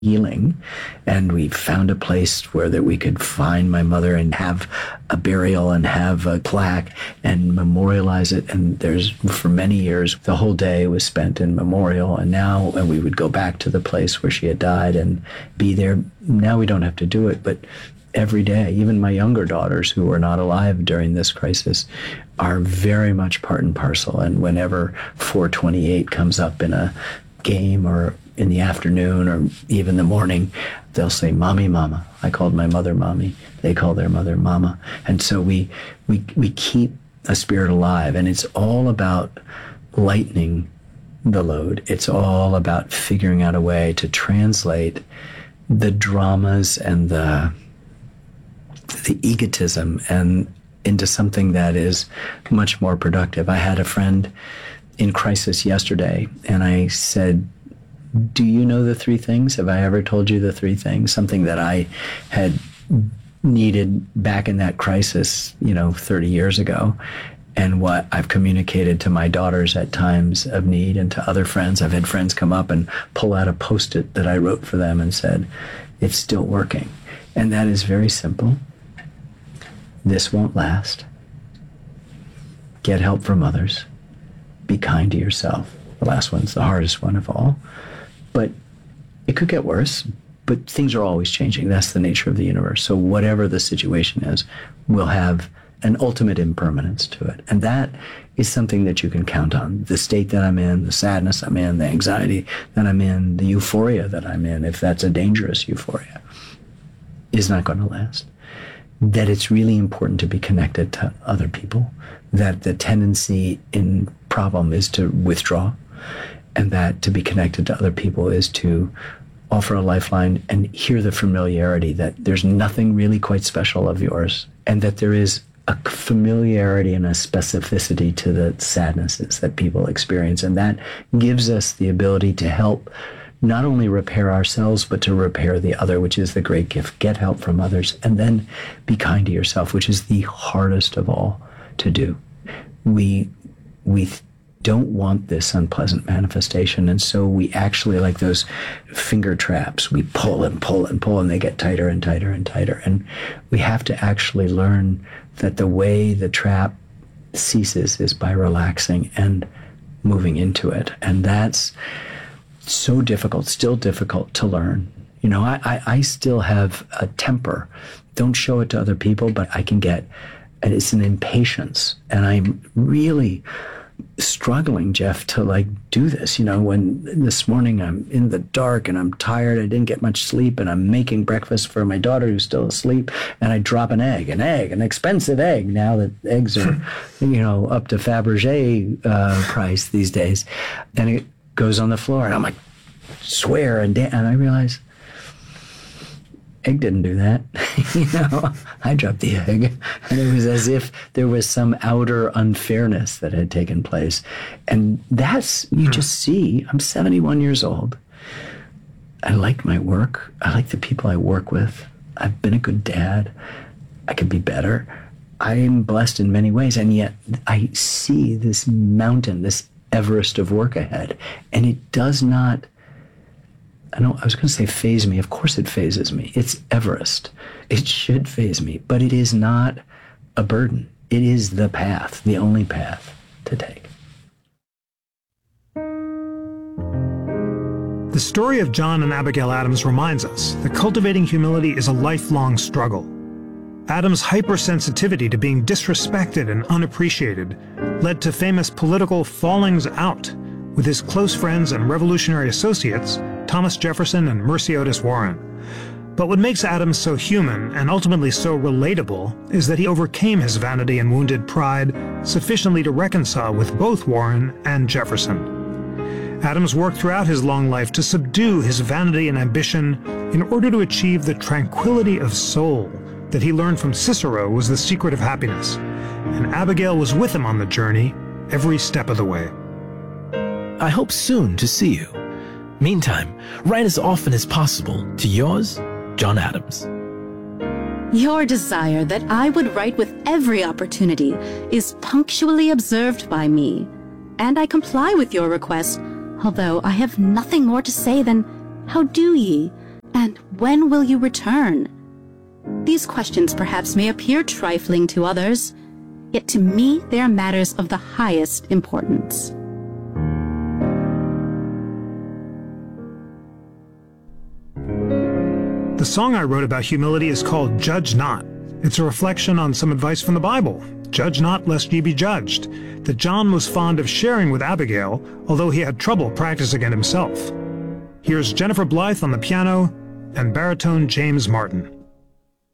healing. And we found a place where that we could find my mother and have a burial and have a plaque and memorialize it. And there's, for many years, the whole day was spent in memorial. And now, and we would go back to the place where she had died and be there. Now we don't have to do it, but every day, even my younger daughters who were not alive during this crisis are very much part and parcel. And whenever 428 comes up in a game or in the afternoon or even the morning, they'll say, "Mommy, Mama." I called my mother Mommy. They call their mother Mama. And so we keep a spirit alive. And it's all about lightening the load. It's all about figuring out a way to translate the dramas and the egotism and into something that is much more productive. I had a friend in crisis yesterday, and I said, "Do you know the three things? Have I ever told you the three things?" Something that I had needed back in that crisis, 30 years ago, and what I've communicated to my daughters at times of need and to other friends. I've had friends come up and pull out a Post-it that I wrote for them and said, "It's still working." And that is very simple. This won't last. Get help from others. Be kind to yourself. The last one's the hardest one of all. But it could get worse, but things are always changing. That's the nature of the universe. So whatever the situation is, will have an ultimate impermanence to it. And that is something that you can count on. The state that I'm in, the sadness I'm in, the anxiety that I'm in, the euphoria that I'm in, if that's a dangerous euphoria, is not going to last. That it's really important to be connected to other people, that the tendency in problem is to withdraw, and that to be connected to other people is to offer a lifeline and hear the familiarity that there's nothing really quite special of yours, and that there is a familiarity and a specificity to the sadnesses that people experience. And that gives us the ability to help not only repair ourselves, but to repair the other, which is the great gift. Get help from others, and then be kind to yourself, which is the hardest of all to do. We don't want this unpleasant manifestation, and so we actually, like those finger traps, we pull and pull and pull, and they get tighter and tighter and tighter. And we have to actually learn that the way the trap ceases is by relaxing and moving into it. And that's so difficult, still difficult to learn. I still have a temper. Don't show it to other people, but I can get, and it's an impatience. And I'm really struggling, Jeff, to do this. When this morning I'm in the dark and I'm tired, I didn't get much sleep, and I'm making breakfast for my daughter who's still asleep, and I drop an expensive egg. Now that eggs are, up to Fabergé price these days, and it goes on the floor, and I'm like, swear, and I realize, egg didn't do that. I dropped the egg, and it was as if there was some outer unfairness that had taken place. And that's, you just see, I'm 71 years old. I like my work. I like the people I work with. I've been a good dad. I could be better. I am blessed in many ways, and yet I see this mountain, this Everest of work ahead, and it does not, I was going to say faze me. Of course it phases me. It's Everest. It should faze me, but it is not a burden. It is the path, the only path to take. The story of John and Abigail Adams reminds us that cultivating humility is a lifelong struggle. Adams' hypersensitivity to being disrespected and unappreciated led to famous political fallings out with his close friends and revolutionary associates, Thomas Jefferson and Mercy Otis Warren. But what makes Adams so human and ultimately so relatable is that he overcame his vanity and wounded pride sufficiently to reconcile with both Warren and Jefferson. Adams worked throughout his long life to subdue his vanity and ambition in order to achieve the tranquility of soul that he learned from Cicero was the secret of happiness, and Abigail was with him on the journey every step of the way. I hope soon to see you. Meantime, write as often as possible to yours, John Adams. Your desire that I would write with every opportunity is punctually observed by me, and I comply with your request, although I have nothing more to say than, how do ye? when will you return? These questions perhaps may appear trifling to others, yet to me they are matters of the highest importance. The song I wrote about humility is called Judge Not. It's a reflection on some advice from the Bible. Judge not lest ye be judged, that John was fond of sharing with Abigail, although he had trouble practicing it himself. Here's Jennifer Blythe on the piano and baritone James Martin.